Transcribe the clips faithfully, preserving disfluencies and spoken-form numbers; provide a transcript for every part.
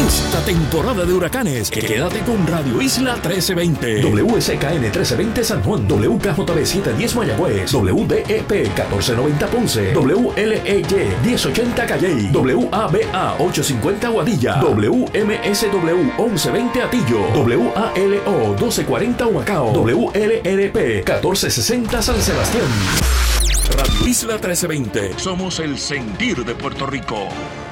esta temporada de huracanes, quédate con Radio Isla trece veinte. W S K N trece veinte San Juan, W K J B setecientos diez Mayagüez, W D E P catorce noventa Ponce, W L E Y diez ochenta Calley, W A B A ochocientos cincuenta Guadilla, W M S W once veinte Atillo, W A L O doce cuarenta Humacao, W L R P catorce sesenta San Sebastián. Radio Isla trece veinte. Somos el sentir de Puerto Rico.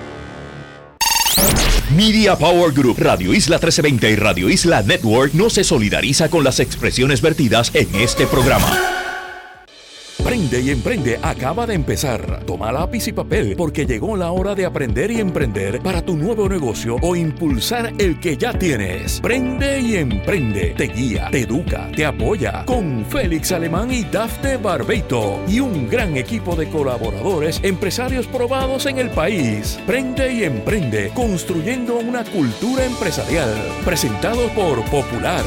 Media Power Group, Radio Isla trece veinte y Radio Isla Network no se solidariza con las expresiones vertidas en este programa. Prende y Emprende acaba de empezar. Toma lápiz y papel porque llegó la hora de aprender y emprender para tu nuevo negocio o impulsar el que ya tienes. Prende y Emprende te guía, te educa, te apoya con Félix Alemán y Dafne Barbeito y un gran equipo de colaboradores, empresarios probados en el país. Prende y Emprende, construyendo una cultura empresarial. Presentado por Popular.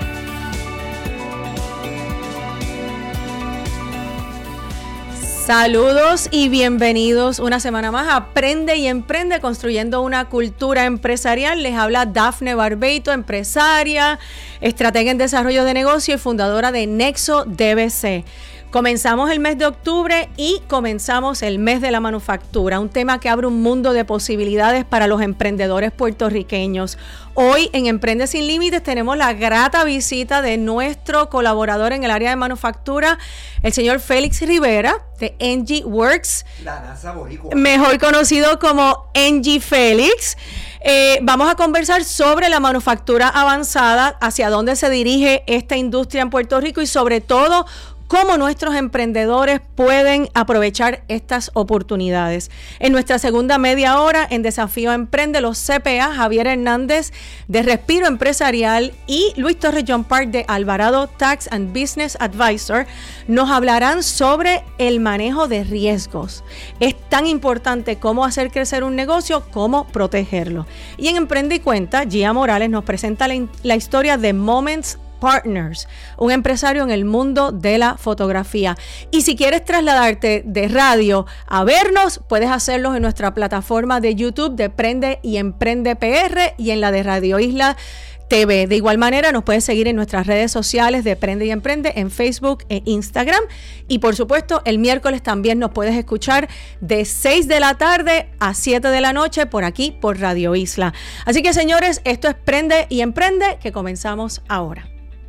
Saludos y bienvenidos una semana más a Aprende y Emprende, construyendo una cultura empresarial. Les habla Dafne Barbeito, empresaria, estratega en desarrollo de negocio y fundadora de Nexo D B C. Comenzamos el mes de octubre y comenzamos el mes de la manufactura, un tema que abre un mundo de posibilidades para los emprendedores puertorriqueños. Hoy en Emprende Sin Límites tenemos la grata visita de nuestro colaborador en el área de manufactura, el señor Félix Rivera de N G Works, la NASA boricua, mejor conocido como N G Félix. Eh, vamos a conversar sobre la manufactura avanzada, hacia dónde se dirige esta industria en Puerto Rico y sobre todo cómo nuestros emprendedores pueden aprovechar estas oportunidades. En nuestra segunda media hora, en Desafío Emprende, los C P A, Javier Hernández de Respiro Empresarial y Luis Torres John Park de Alvarado Tax and Business Advisor, nos hablarán sobre el manejo de riesgos. Es tan importante cómo hacer crecer un negocio, cómo protegerlo. Y en Emprende y Cuenta, Gia Morales nos presenta la, la historia de Moments Partners, un empresario en el mundo de la fotografía. Y si quieres trasladarte de radio a vernos, puedes hacerlo en nuestra plataforma de YouTube de Prende y Emprende P R y en la de Radio Isla T V. De igual manera, nos puedes seguir en nuestras redes sociales de Prende y Emprende en Facebook e Instagram. Y por supuesto, el miércoles también nos puedes escuchar de seis de la tarde a siete de la noche por aquí, por Radio Isla. Así que, señores, esto es Prende y Emprende, que comenzamos ahora.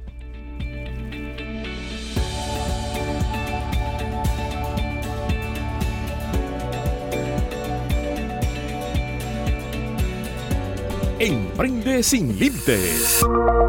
Emprende Sin Límites.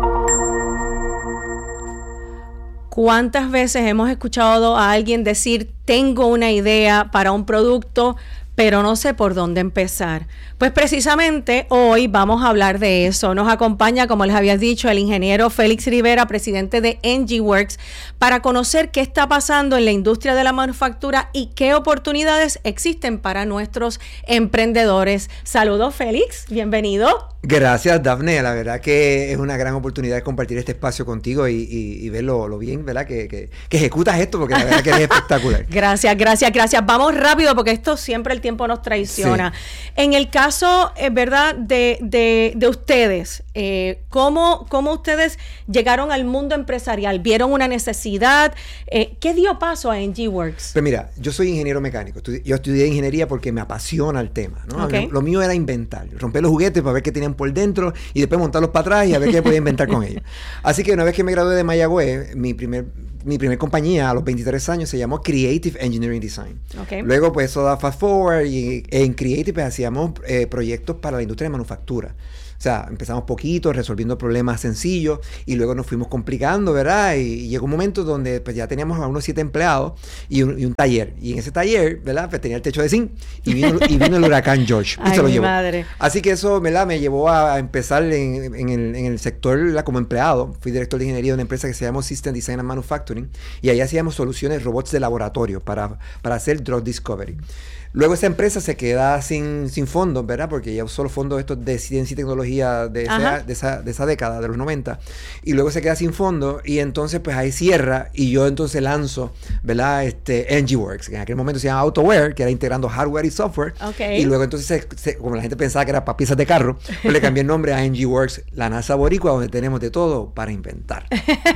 ¿Cuántas veces hemos escuchado a alguien decir, tengo una idea para un producto, pero no sé por dónde empezar? Pues precisamente hoy vamos a hablar de eso. Nos acompaña, como les había dicho, el ingeniero Félix Rivera, presidente de N G Works, para conocer qué está pasando en la industria de la manufactura y qué oportunidades existen para nuestros emprendedores. Saludos, Félix, bienvenido. Gracias, Dafne. La verdad que es una gran oportunidad de compartir este espacio contigo y, y, y ver lo, lo bien, ¿verdad? Que, que, que ejecutas esto, porque la verdad que eres espectacular. Gracias, gracias, gracias. Vamos rápido porque esto siempre el tiempo nos traiciona. Sí. En el caso, eh, ¿verdad? De, de, de ustedes, eh, ¿cómo, ¿cómo ustedes llegaron al mundo empresarial? ¿Vieron una necesidad? Eh, ¿Qué dio paso a N G Works? Pues mira, yo soy ingeniero mecánico. Yo estudié ingeniería porque me apasiona el tema, ¿no? Okay. Lo, lo mío era inventar, romper los juguetes para ver qué tenían por dentro y después montarlos para atrás y a ver qué podía inventar con ellos. Así que una vez que me gradué de Mayagüez, mi primer mi primer compañía a los veintitrés años se llamó Creative Engineering Design. Okay. Luego pues eso da fast forward y en Creative pues, hacíamos eh, proyectos para la industria de manufactura. O sea, empezamos poquito, resolviendo problemas sencillos y luego nos fuimos complicando, ¿verdad? Y, y llegó un momento donde pues ya teníamos a unos siete empleados y un, y un taller. Y en ese taller, ¿verdad? Pues tenía el techo de zinc y vino, y vino el huracán George y Ay, se lo mi llevó. Madre. Así que eso, ¿verdad? Me llevó a empezar en, en, el, en el sector, ¿verdad? Como empleado. Fui director de ingeniería de una empresa que se llama System Design and Manufacturing y ahí hacíamos soluciones, robots de laboratorio para, para hacer drug discovery. Luego esa empresa se queda sin, sin fondos, ¿verdad? Porque ya usó los fondos estos de ciencia y tecnología tecnología de esa, de, esa, de esa década, de los noventa, y luego se queda sin fondo, y entonces pues ahí cierra, y yo entonces lanzo, ¿verdad? Este, NGWorks, que en aquel momento se llama AutoWare, que era integrando hardware y software, okay. y luego entonces, se, se, como la gente pensaba que era para piezas de carro, pues le cambié el nombre a NGWorks, la NASA boricua, donde tenemos de todo para inventar.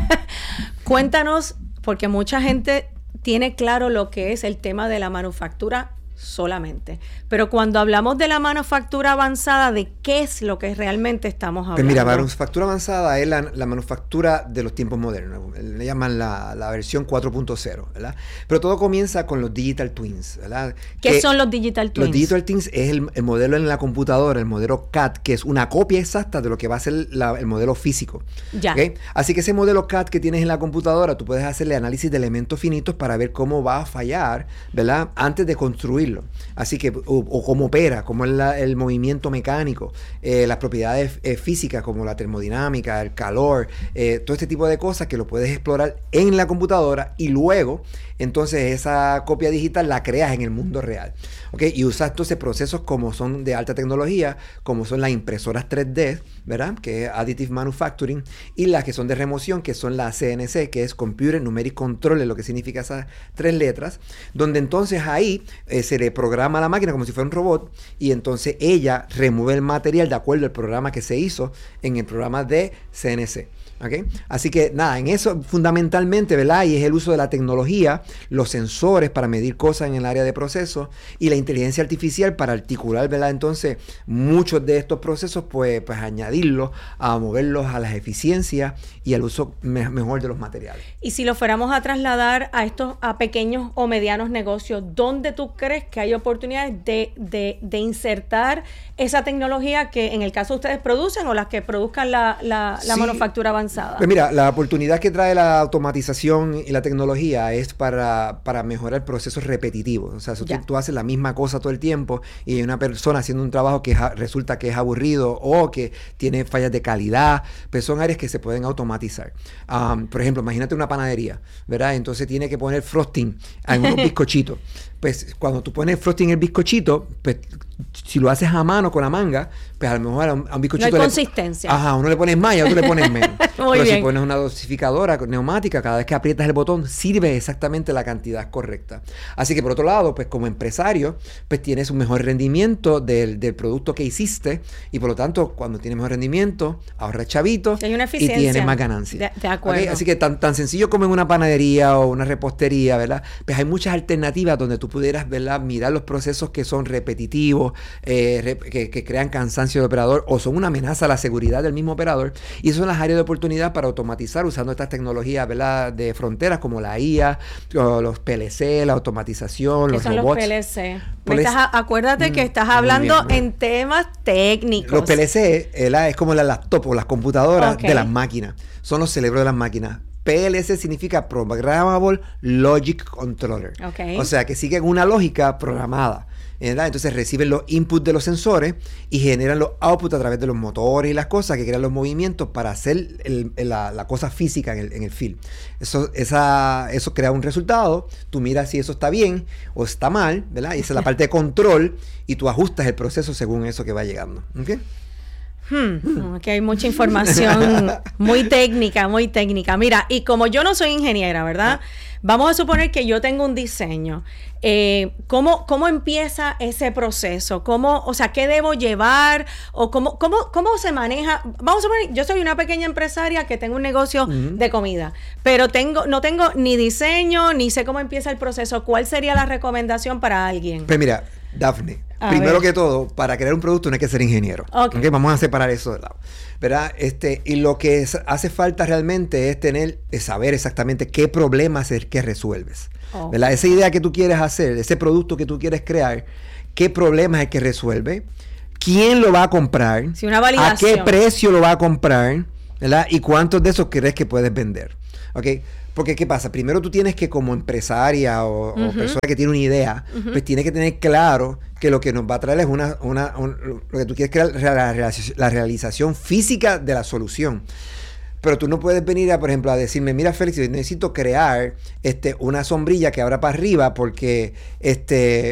Cuéntanos, porque mucha gente tiene claro lo que es el tema de la manufactura solamente. Pero cuando hablamos de la manufactura avanzada, ¿de qué es lo que realmente estamos hablando? Pues mira, manufactura avanzada es la, la manufactura de los tiempos modernos. Le llaman la, la versión cuatro punto cero, ¿verdad? Pero todo comienza con los digital twins, ¿verdad? ¿Qué que son los digital twins? Los digital twins es el, el modelo en la computadora, el modelo C A D, que es una copia exacta de lo que va a ser la, el modelo físico. Ya. ¿Okay? Así que ese modelo C A D que tienes en la computadora, tú puedes hacerle análisis de elementos finitos para ver cómo va a fallar, ¿verdad? Antes de construir. Así que, o, o cómo opera, cómo es la, el movimiento mecánico, eh, las propiedades eh, físicas como la termodinámica, el calor, eh, todo este tipo de cosas que lo puedes explorar en la computadora y luego, entonces, esa copia digital la creas en el mundo real. ¿Okay? Y usas entonces procesos como son de alta tecnología, como son las impresoras tres D, ¿verdad? Que es Additive Manufacturing, y las que son de remoción, que son la C N C, que es Computer Numeric Control, es lo que significa esas tres letras, donde entonces ahí eh, se le programa a la máquina como si fuera un robot, y entonces ella remueve el material de acuerdo al programa que se hizo en el programa de C N C. ¿Okay? Así que nada, en eso fundamentalmente, ¿verdad? Y es el uso de la tecnología, los sensores para medir cosas en el área de procesos y la inteligencia artificial para articular, ¿verdad? Entonces, muchos de estos procesos, pues, pues añadirlos, a moverlos a las eficiencias y al uso me mejor de los materiales. Y si lo fuéramos a trasladar a estos, a pequeños o medianos negocios, ¿dónde tú crees que hay oportunidades de, de, de insertar esa tecnología que en el caso ustedes producen o las que produzcan la, la, la sí. manufactura avanzada? Pues mira, la oportunidad que trae la automatización y la tecnología es para, para mejorar procesos repetitivos. O sea, si tú, tú haces la misma cosa todo el tiempo y hay una persona haciendo un trabajo que es, resulta que es aburrido o que tiene fallas de calidad, pues son áreas que se pueden automatizar. Um, por ejemplo, imagínate una panadería, ¿verdad? Entonces tiene que poner frosting en unos bizcochitos. Pues cuando tú pones frosting en el bizcochito, pues si lo haces a mano con la manga, pues a lo mejor a un, a un bizcochito... No hay le, consistencia. Ajá, uno le pones más y a otro le pones menos. Muy Pero bien. si pones una dosificadora neumática, cada vez que aprietas el botón, sirve exactamente la cantidad correcta. Así que por otro lado, pues como empresario, pues tienes un mejor rendimiento del, del producto que hiciste y por lo tanto, cuando tienes mejor rendimiento, ahorras chavitos hay una y tienes más ganancias. De, de acuerdo. ¿Okay? Así que tan, tan sencillo como en una panadería o una repostería, ¿verdad? Pues hay muchas alternativas donde tú pudieras, ¿verdad? Mirar los procesos que son repetitivos, eh, re, que, que crean cansancio del operador o son una amenaza a la seguridad del mismo operador. Y esas son las áreas de oportunidad para automatizar usando estas tecnologías, ¿verdad? De fronteras como la I A, los P L C, la automatización, los son robots. Los P L C? P L C. Estás, acuérdate mm, que estás hablando bien, en temas técnicos. Los P L C eh, la, es como la laptop o las computadoras okay. de las máquinas. Son los cerebros de las máquinas. P L C significa Programmable Logic Controller. Okay. O sea, que siguen una lógica programada. ¿Verdad? Entonces reciben los inputs de los sensores y generan los outputs a través de los motores y las cosas que crean los movimientos para hacer el, el, la, la cosa física en el, en el field. Eso, esa, eso crea un resultado, tú miras si eso está bien o está mal, ¿verdad? Y esa es la parte de control y tú ajustas el proceso según eso que va llegando. ¿Okay? Hmm, aquí hay mucha información muy técnica, muy técnica. Mira, y como yo no soy ingeniera, ¿verdad? Vamos a suponer que yo tengo un diseño. Eh, ¿cómo, ¿Cómo empieza ese proceso? ¿Cómo, o sea, qué debo llevar? ¿O cómo, cómo, cómo se maneja? Vamos a suponer, yo soy una pequeña empresaria que tengo un negocio uh-huh. de comida, pero tengo, no tengo ni diseño, ni sé cómo empieza el proceso. ¿Cuál sería la recomendación para alguien? Pues mira, Daphne, a primero ver. que todo, para crear un producto no hay que ser ingeniero. Okay. ¿Okay? Vamos a separar eso de lado. ¿Verdad? Este, y lo que es, hace falta realmente es tener, es saber exactamente qué problemas es que resuelves. Oh. ¿Verdad? Esa idea que tú quieres hacer, ese producto que tú quieres crear, qué problemas es que resuelve, quién lo va a comprar, sí, una validación. A qué precio lo va a comprar, ¿verdad? Y cuántos de esos crees que puedes vender. ¿Ok? Porque, ¿qué pasa? Primero tú tienes que, como empresaria o, uh-huh. o persona que tiene una idea, uh-huh. pues tienes que tener claro que lo que nos va a traer es una, una un, lo que tú quieres crear, la, la realización física de la solución. Pero tú no puedes venir, a, por ejemplo, a decirme, mira, Félix, yo necesito crear este, una sombrilla que abra para arriba porque este,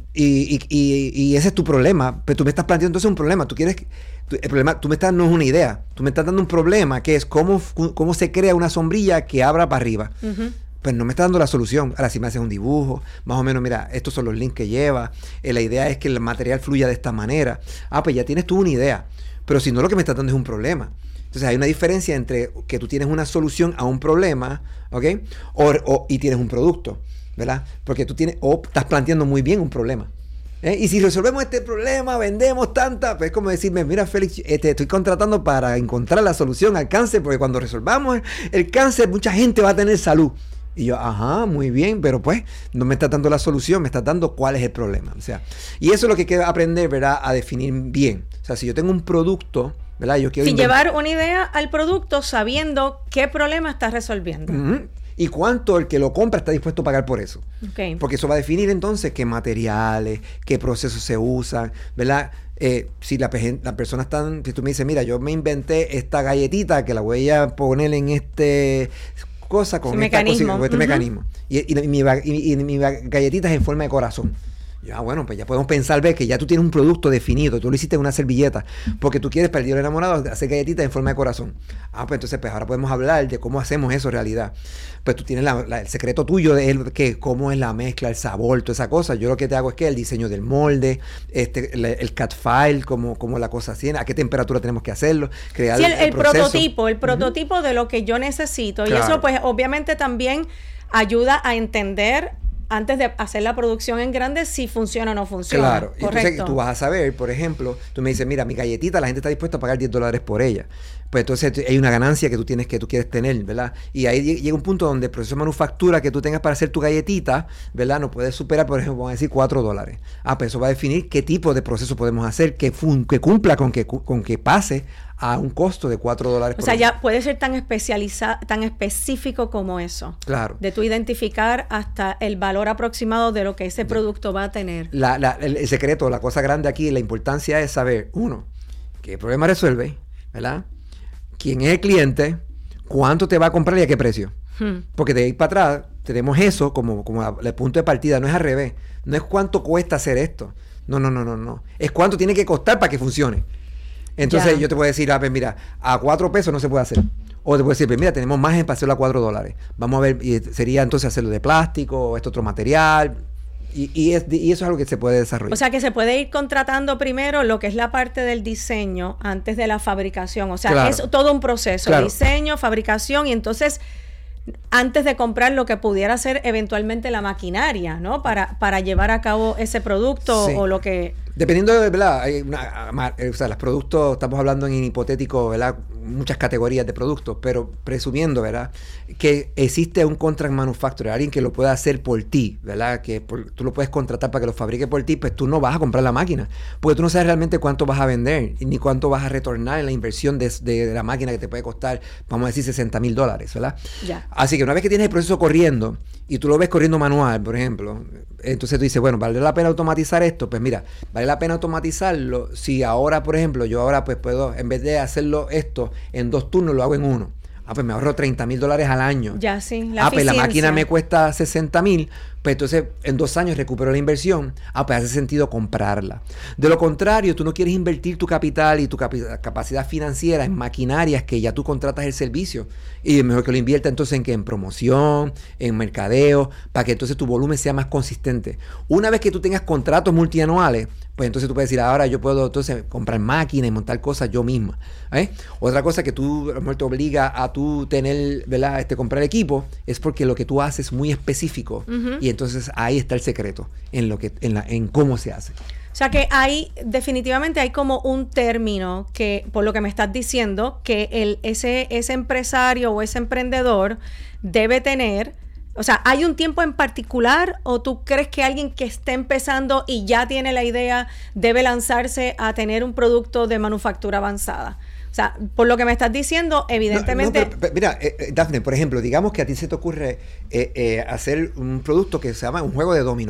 Y, y, y, y ese es tu problema. Pero tú me estás planteando entonces un problema. Tú quieres... Tú, el problema, tú me estás, no es una idea. Tú me estás dando un problema que es cómo, cómo se crea una sombrilla que abra para arriba. Uh-huh. Pues no me está dando la solución. Ahora, si me haces un dibujo, más o menos, mira, estos son los links que lleva. Eh, la idea es que el material fluya de esta manera. Ah, pues ya tienes tú una idea. Pero si no, lo que me estás dando es un problema. Entonces, hay una diferencia entre que tú tienes una solución a un problema, ¿ok? O, o, y tienes un producto, ¿verdad? Porque tú tienes, o estás planteando muy bien un problema. ¿Eh? Y si resolvemos este problema, vendemos tanta, pues es como decirme, mira Félix, eh, te estoy contratando para encontrar la solución al cáncer, porque cuando resolvamos el, el cáncer, mucha gente va a tener salud. Y yo, ajá, muy bien, pero pues no me estás dando la solución, me estás dando cuál es el problema. O sea, y eso es lo que hay que aprender, ¿verdad? A definir bien. O sea, si yo tengo un producto, ¿verdad? Yo quiero sí, inventar... llevar una idea al producto sabiendo qué problema estás resolviendo. Uh-huh. Y cuánto el que lo compra está dispuesto a pagar por eso. Okay. Porque eso va a definir entonces qué materiales, qué procesos se usan, ¿verdad? Eh, si la, la persona está, si tú me dices, mira, yo me inventé esta galletita que la voy a poner en este cosa con, esta mecanismo. Cosa, con este uh-huh. mecanismo. Y, y, y, mi, y, y mi galletita es en forma de corazón. Ya, bueno, pues ya podemos pensar, ver que ya tú tienes un producto definido, tú lo hiciste en una servilleta, porque tú quieres para el día del enamorado hacer galletitas en forma de corazón. Ah, pues entonces pues ahora podemos hablar de cómo hacemos eso en realidad. Pues tú tienes la, la, el secreto tuyo de el, que cómo es la mezcla, el sabor, toda esa cosa. Yo lo que te hago es que el diseño del molde, este, el, el cut file, cómo, cómo la cosa tiene, a qué temperatura tenemos que hacerlo, crear sí, el, el, el prototipo, el prototipo uh-huh. de lo que yo necesito. Claro. Y eso pues obviamente también ayuda a entender antes de hacer la producción en grande, si funciona o no funciona. Claro, y entonces tú vas a saber, por ejemplo, tú me dices, mira, mi galletita, la gente está dispuesta a pagar diez dólares por ella. Pues entonces hay una ganancia que tú tienes, que tú quieres tener, ¿verdad? Y ahí llega un punto donde el proceso de manufactura que tú tengas para hacer tu galletita, ¿verdad? No puedes superar, por ejemplo, vamos a decir cuatro dólares. Ah, pues eso va a definir qué tipo de proceso podemos hacer que, fun- que cumpla con que, con que pase a un costo de cuatro dólares por O sea, día. Ya puede ser tan especializado, tan específico como eso. Claro. De tú identificar hasta el valor aproximado de lo que ese producto va a tener. La, la, el, el secreto, la cosa grande aquí, la importancia es saber, uno, qué problema resuelve, ¿verdad? ¿Quién es el cliente? ¿Cuánto te va a comprar y a qué precio? Hmm. Porque de ahí para atrás tenemos eso como, como la, el punto de partida, no es al revés. No es cuánto cuesta hacer esto. No, no, no, no, no. Es cuánto tiene que costar para que funcione. Entonces ya. Yo te puedo decir, ah, pues mira, a cuatro pesos no se puede hacer. O te puedo decir, pues mira, tenemos margen para hacerlo a cuatro dólares. Vamos a ver, y sería entonces hacerlo de plástico o este otro material. Y, y, es, y eso es algo que se puede desarrollar. O sea, que se puede ir contratando primero lo que es la parte del diseño antes de la fabricación. O sea, claro. Es todo un proceso. Claro. Diseño, fabricación y entonces antes de comprar lo que pudiera ser eventualmente la maquinaria, ¿no? Para, para llevar a cabo ese producto sí. O lo que... Dependiendo de, ¿verdad? Hay una, o sea, los productos, estamos hablando en hipotético, ¿verdad? Muchas categorías de productos, pero presumiendo, ¿verdad? Que existe un contract manufacturer, alguien que lo pueda hacer por ti, ¿verdad? Que por, tú lo puedes contratar para que lo fabrique por ti, pues tú no vas a comprar la máquina, porque tú no sabes realmente cuánto vas a vender, ni cuánto vas a retornar en la inversión de, de, de la máquina que te puede costar, vamos a decir, sesenta mil dólares, ¿verdad? Ya. Así que una vez que tienes el proceso corriendo, y tú lo ves corriendo manual, por ejemplo, entonces tú dices, bueno, ¿vale la pena automatizar esto? Pues mira, vale la pena automatizarlo si ahora, por ejemplo, yo ahora pues puedo, en vez de hacerlo esto en dos turnos, lo hago en uno. Ah, pues me ahorro treinta mil dólares al año. Ya, sí, la Ah, pues la máquina me cuesta sesenta mil, pues entonces en dos años recupero la inversión. Ah, pues hace sentido comprarla. De lo contrario, tú no quieres invertir tu capital y tu capi- capacidad financiera en maquinarias que ya tú contratas el servicio. Y es mejor que lo invierta entonces en que en promoción, en mercadeo, para que entonces tu volumen sea más consistente. Una vez que tú tengas contratos multianuales, pues entonces tú puedes decir, ahora yo puedo entonces comprar máquinas y montar cosas yo misma. ¿eh? Otra cosa que tú, a lo mejor te obliga a tú tener, ¿verdad? Este, comprar equipo, es porque lo que tú haces es muy específico. Uh-huh. Y entonces ahí está el secreto, en lo que, en la, en cómo se hace. O sea que hay, definitivamente hay como un término que, por lo que me estás diciendo, que el, ese, ese empresario o ese emprendedor debe tener. O sea, ¿hay un tiempo en particular o tú crees que alguien que esté empezando y ya tiene la idea debe lanzarse a tener un producto de manufactura avanzada? O sea, por lo que me estás diciendo, evidentemente... No, no, pero, pero, mira, eh, Dafne, por ejemplo, digamos que a ti se te ocurre eh, eh, hacer un producto que se llama un juego de dominó.